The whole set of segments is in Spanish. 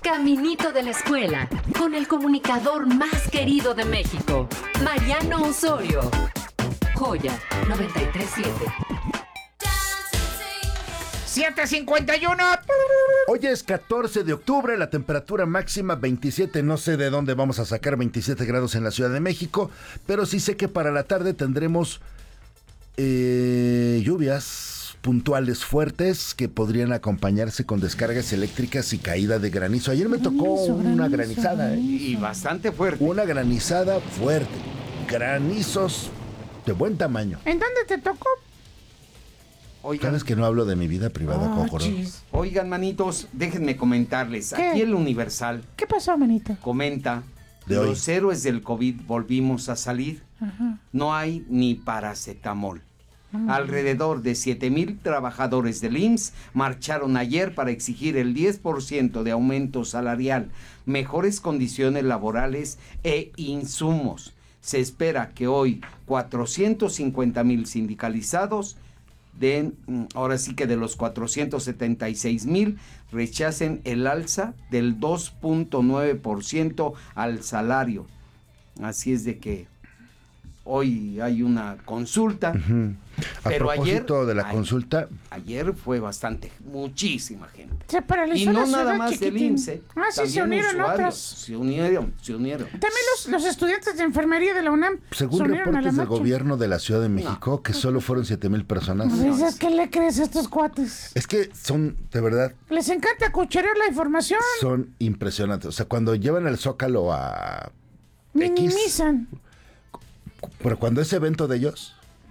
Caminito de la escuela, con el comunicador más querido de México, Mariano Osorio. Joya 93.7. 7:51. Hoy es 14 de octubre, la temperatura máxima 27, no sé de dónde vamos a sacar 27 grados en la Ciudad de México, pero sí sé que para la tarde tendremos lluvias puntuales fuertes que podrían acompañarse con descargas eléctricas y caída de granizo. Ayer me tocó una granizada, Y bastante fuerte. una granizada fuerte, granizos de buen tamaño. ¿En dónde te tocó? Oigan, ¿Sabes que no hablo de mi vida privada, Cocoro? oigan, manitos, déjenme comentarles. ¿Qué? Aquí el Universal ¿Qué pasó, manito? comenta: De hoy. los héroes del COVID volvimos a salir. No hay ni paracetamol. Alrededor de 7,000 trabajadores del IMSS marcharon ayer para exigir el 10% de aumento salarial, mejores condiciones laborales e insumos. Se espera que hoy 450,000 sindicalizados ahora sí que de los 476,000 rechacen el alza del 2.9% al salario. Así es de que hoy hay una consulta. A Pero propósito de la consulta, ayer fue muchísima gente. Se paralizó Y no la nada ciudad, más del chiquitín. IMSS. Ah, sí, se También unieron usuarios. otros. Se unieron. También los estudiantes de enfermería de la UNAM según se unieron a la reportes del marcha. gobierno de la Ciudad de México, que solo fueron 7,000 personas. Dices, ¿qué le crees a estos cuates? Es que son, de verdad, Les encanta cucharear la información. son impresionantes. O sea, cuando llevan el Zócalo a Minimizan. pero cuando es evento de ellos,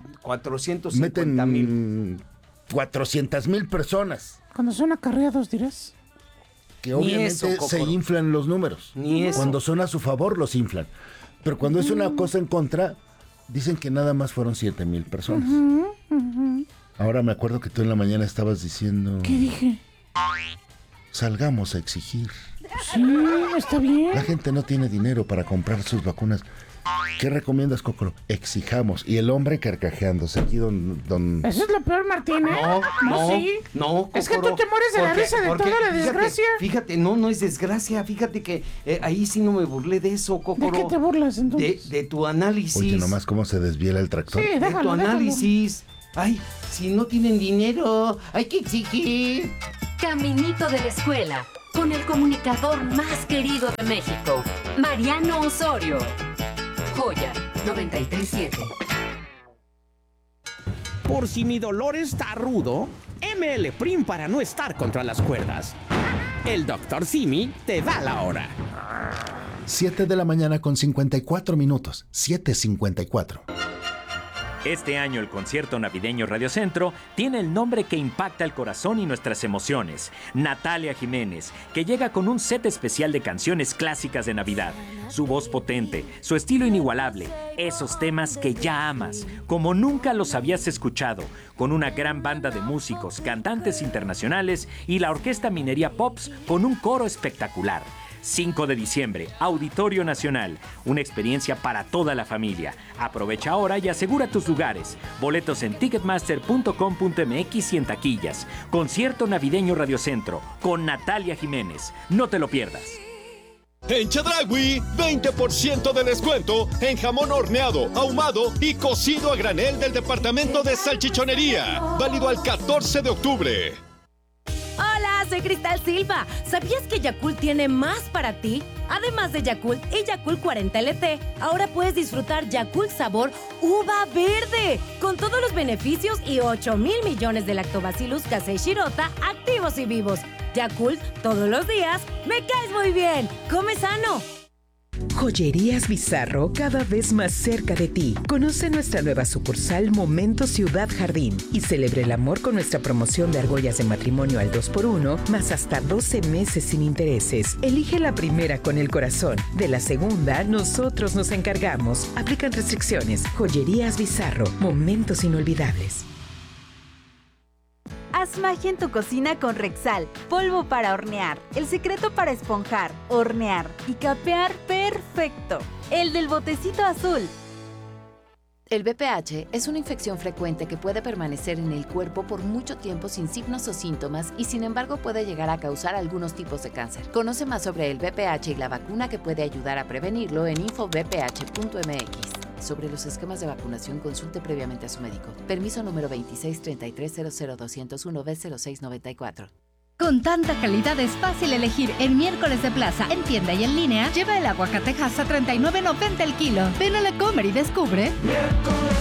450,000. meten 400,000 personas. Cuando son acarreados, dirás. Que Ni obviamente eso, se Cocoro. inflan los números. Ni eso. Cuando son a su favor, los inflan. Pero cuando es una cosa en contra, dicen que nada más fueron 7,000 personas. Ahora me acuerdo que tú en la mañana estabas diciendo, ¿Qué dije? salgamos a exigir. Sí, está bien. La gente no tiene dinero para comprar sus vacunas. ¿Qué recomiendas, Cocoro? Exijamos. Y el hombre carcajeándose. Aquí don... Eso es lo peor, Martín, ¿eh? No, Es que Cocoro, tú te mueres de la risa de porque, toda la fíjate, desgracia. Fíjate, no es desgracia. Fíjate que ahí sí no me burlé de eso, ¿De Cocoro. qué te burlas, entonces? De tu análisis. Oye, nomás cómo se desviela el tractor. Sí, de déjalo, tu análisis. Ay, si no tienen dinero, hay que exigir. Caminito de la escuela, con el comunicador más querido de México, Mariano Osorio. Joya 93.7. Por si mi dolor está rudo, ML Prim para no estar contra las cuerdas. El Dr. Simi te da la hora. 7 de la mañana con 54 minutos. 7:54. Este año el concierto navideño Radio Centro tiene el nombre que impacta el corazón y nuestras emociones. Natalia Jiménez, que llega con un set especial de canciones clásicas de Navidad. Su voz potente, su estilo inigualable, esos temas que ya amas, como nunca los habías escuchado, con una gran banda de músicos, cantantes internacionales y la Orquesta Minería Pops con un coro espectacular. 5 de diciembre, Auditorio Nacional, una experiencia para toda la familia. Aprovecha ahora y asegura tus lugares. Boletos en ticketmaster.com.mx y en taquillas. Concierto navideño Radio Centro con Natalia Jiménez. No te lo pierdas. En Chedraui, 20% de descuento en jamón horneado, ahumado y cocido a granel del departamento de salchichonería. Válido al 14 de octubre. Hola, soy Cristal Silva. ¿Sabías que Yakult tiene más para ti? Además de Yakult y Yakult 40 LT, ahora puedes disfrutar Yakult sabor uva verde, con todos los beneficios y 8,000 millones de lactobacillus casei shirota activos y vivos. Yakult, todos los días, me caes muy bien. Come sano. Joyerías Bizarro, cada vez más cerca de ti. Conoce nuestra nueva sucursal Momento Ciudad Jardín y celebre el amor con nuestra promoción de argollas de matrimonio al 2x1, más hasta 12 meses sin intereses. Elige la primera con el corazón. De la segunda, nosotros nos encargamos. Aplican restricciones. Joyerías Bizarro, momentos inolvidables. Haz magia en tu cocina con Rexal, polvo para hornear, el secreto para esponjar, hornear y capear perfecto, el del botecito azul. El VPH es una infección frecuente que puede permanecer en el cuerpo por mucho tiempo sin signos o síntomas y sin embargo puede llegar a causar algunos tipos de cáncer. Conoce más sobre el VPH y la vacuna que puede ayudar a prevenirlo en infovph.mx. Sobre los esquemas de vacunación, consulte previamente a su médico. Permiso número 2633000201B0694. Con tanta calidad es fácil elegir el miércoles de plaza. En tienda y en línea, lleva el aguacatejas a $39.90 el kilo. Ven a La Comer y descubre